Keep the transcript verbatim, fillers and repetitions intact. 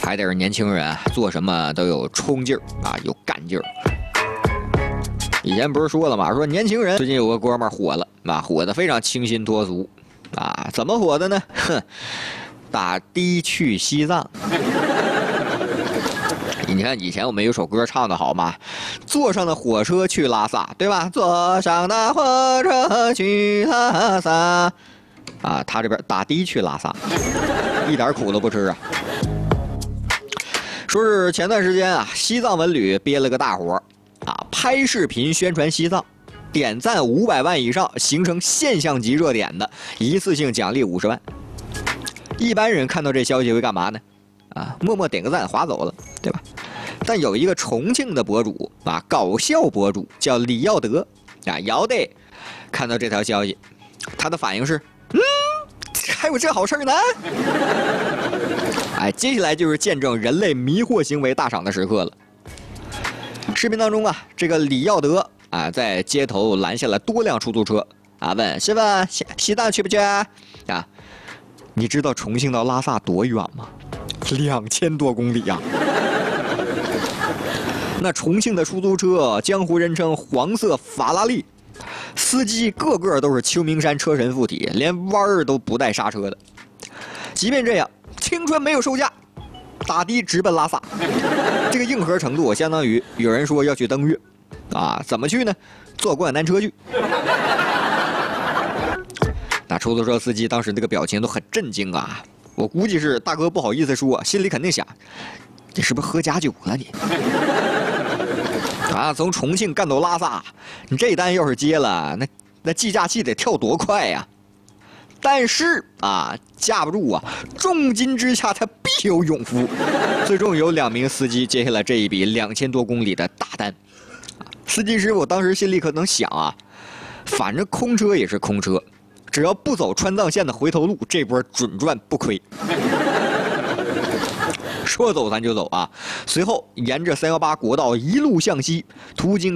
还得是年轻人，做什么都有冲劲儿啊，有干劲儿。以前不是说了吗？说年轻人最近有个哥们儿火了啊，火得非常清新脱俗啊，怎么火的呢？哼，打的去西藏。你看以前我们有首歌唱得好嘛，坐上了火车去拉萨，对吧？坐上那火车去拉萨，啊，他这边打的去拉萨，一点苦都不吃啊。说是前段时间啊，西藏文旅憋了个大火，啊，拍视频宣传西藏，点赞五百万以上，形成现象级热点的，一次性奖励五十万。一般人看到这消息会干嘛呢？啊，默默点个赞，划走了，对吧？但有一个重庆的博主啊，搞笑博主叫李耀德啊，姚队，看到这条消息，他的反应是，嗯，还有这好事呢？哎，接下来就是见证人类迷惑行为大赏的时刻了。视频当中啊，这个李耀德啊，在街头拦下了多辆出租车啊，问师傅西西藏去不去啊？啊，你知道重庆到拉萨多远吗？两千多公里呀、啊！那重庆的出租车，江湖人称黄色法拉利，司机个个都是秋名山车神附体，连弯儿都不带刹车的。即便这样，青春没有售价，打的直奔拉萨。这个硬核程度，相当于有人说要去登月，啊，怎么去呢？坐共享单车去。那出租车司机当时那个表情都很震惊啊。我估计是大哥不好意思说，心里肯定想，你是不是喝假酒了你？啊，从重庆干到拉萨，你这单要是接了，那那计价器得跳多快呀！但是啊，架不住啊，重金之下他必有勇夫。最终有两名司机接下了这一笔两千多公里的大单。司机师傅当时心里可能想啊，反正空车也是空车。只要不走川藏线的回头路，这波准赚不亏。说走咱就走啊！随后沿着三幺八国道一路向西，途经